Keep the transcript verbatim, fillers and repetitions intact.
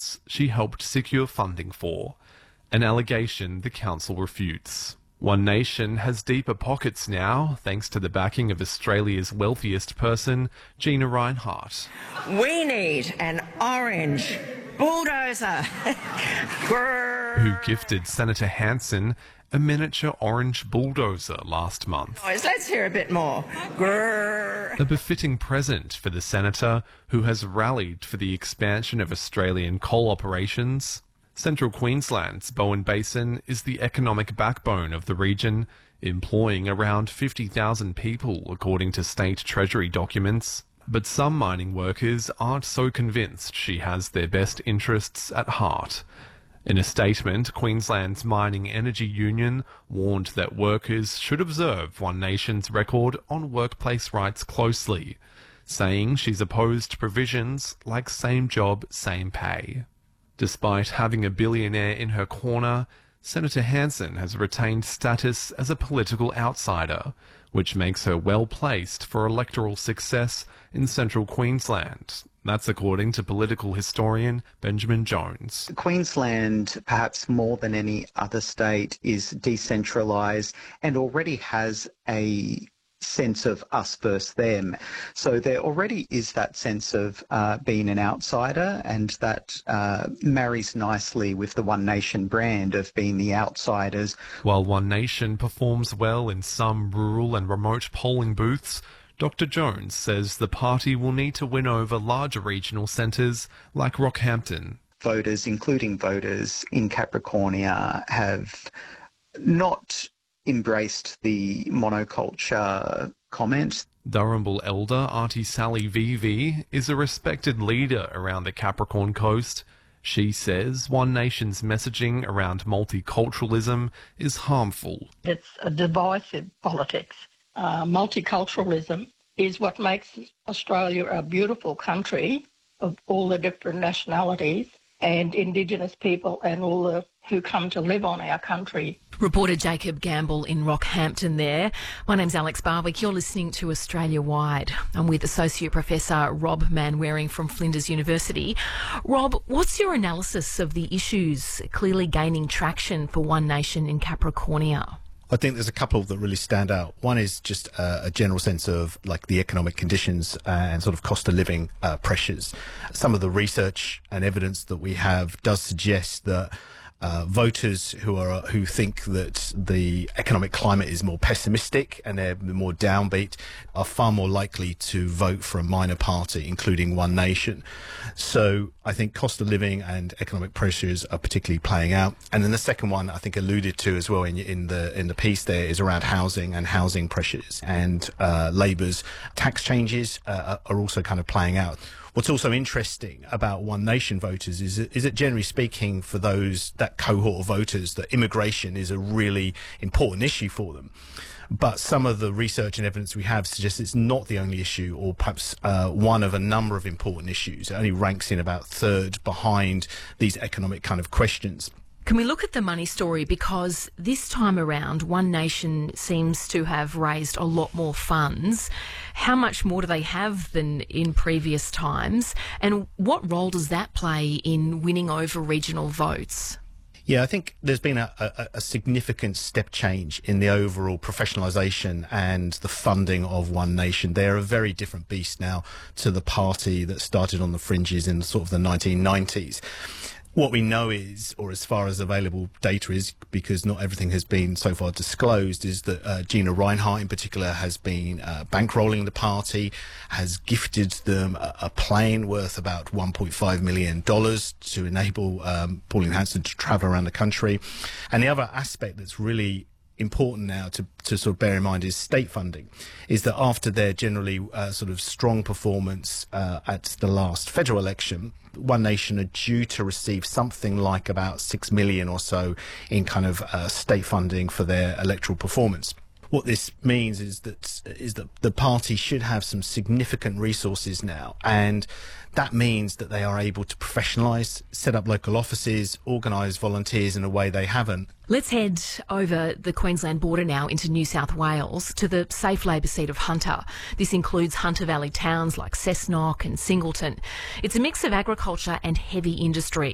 projects she helped secure funding for, an allegation the council refutes. One Nation has deeper pockets now, thanks to the backing of Australia's wealthiest person, Gina Rinehart. We need an orange bulldozer. Who gifted Senator Hanson a miniature orange bulldozer last month. Let's hear a bit more. A befitting present for the senator who has rallied for the expansion of Australian coal operations. Central Queensland's Bowen Basin is the economic backbone of the region, employing around fifty thousand people according to state treasury documents. But some mining workers aren't so convinced she has their best interests at heart. In a statement, Queensland's Mining Energy Union warned that workers should observe One Nation's record on workplace rights closely, saying she's opposed to provisions like same job, same pay. Despite having a billionaire in her corner, Senator Hanson has retained status as a political outsider, which makes her well-placed for electoral success in central Queensland. That's according to political historian Benjamin Jones. Queensland, perhaps more than any other state, is decentralised and already has a sense of us versus them. So there already is that sense of uh, being an outsider, and that uh, marries nicely with the One Nation brand of being the outsiders. While One Nation performs well in some rural and remote polling booths, Doctor Jones says the party will need to win over larger regional centres like Rockhampton. Voters, including voters in Capricornia, have not embraced the monoculture comment. Durrumbul elder Auntie Sally Vivi is a respected leader around the Capricorn Coast. She says One Nation's messaging around multiculturalism is harmful. It's a divisive politics. Uh, multiculturalism is what makes Australia a beautiful country of all the different nationalities and Indigenous people and all the who come to live on our country. Reporter Jacob Gamble in Rockhampton there. My name's Alex Barwick. You're listening to Australia Wide. I'm with Associate Professor Rob Manwaring from Flinders University. Rob, what's your analysis of the issues clearly gaining traction for One Nation in Capricornia? I think there's a couple that really stand out. One is just uh, a general sense of like the economic conditions and sort of cost of living uh, pressures. Some of the research and evidence that we have does suggest that Uh, voters who are who think that the economic climate is more pessimistic and they're more downbeat are far more likely to vote for a minor party, including One Nation. So I think cost of living and economic pressures are particularly playing out. And then the second one I think alluded to as well in, in the in the piece there is around housing and housing pressures, and uh, Labour's tax changes uh, are also kind of playing out. What's also interesting about One Nation voters is, is that generally speaking, for those, that cohort of voters, that immigration is a really important issue for them. But some of the research and evidence we have suggests it's not the only issue, or perhaps uh, one of a number of important issues. It only ranks in about third behind these economic kind of questions. Can we look at the money story? Because this time around, One Nation seems to have raised a lot more funds. How much more do they have than in previous times? And what role does that play in winning over regional votes? Yeah, I think there's been a, a, a significant step change in the overall professionalisation and the funding of One Nation. They're a very different beast now to the party that started on the fringes in sort of the nineteen nineties. What we know is, or as far as available data is, because not everything has been so far disclosed, is that uh, Gina Rinehart in particular has been uh, bankrolling the party, has gifted them a, a plane worth about one point five million dollars to enable um, Pauline Hanson to travel around the country. And the other aspect that's really important now to, to sort of bear in mind is state funding, is that after their generally uh, sort of strong performance uh, at the last federal election, One Nation are due to receive something like about six million or so in kind of uh, state funding for their electoral performance. What this means is that is that the party should have some significant resources now, and that means that they are able to professionalise, set up local offices, organise volunteers in a way they haven't. Let's head over the Queensland border now into New South Wales to the safe Labor seat of Hunter. This includes Hunter Valley towns like Cessnock and Singleton. It's a mix of agriculture and heavy industry.